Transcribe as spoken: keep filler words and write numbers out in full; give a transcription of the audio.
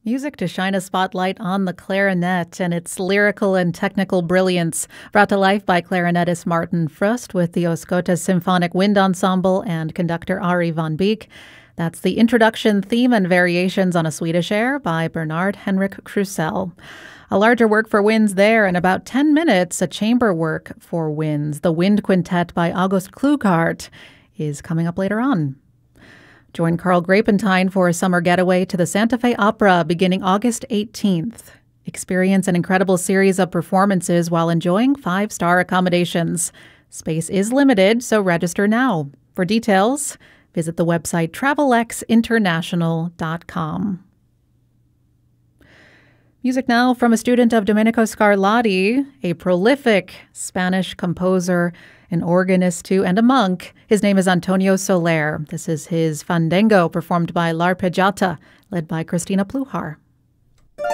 Music to shine a spotlight on the clarinet and its lyrical and technical brilliance, brought to life by clarinetist Martin Frust with the Oscotas Symphonic Wind Ensemble and conductor Ari van Beek. That's the introduction, theme, and variations on a Swedish air by Bernard Henrik Krusell. A larger work for winds there. In about ten minutes, a chamber work for winds, the Wind Quintet by August Klughardt, is coming up later on. Join Carl Grapentine for a summer getaway to the Santa Fe Opera beginning August eighteenth. Experience an incredible series of performances while enjoying five-star accommodations. Space is limited, so register now. For details, visit the website travel x international dot com. Music now from a student of Domenico Scarlatti, a prolific Spanish composer, an organist too, and a monk. His name is Antonio Soler. This is his Fandango, performed by L'Arpeggiata, led by Christina Pluhar.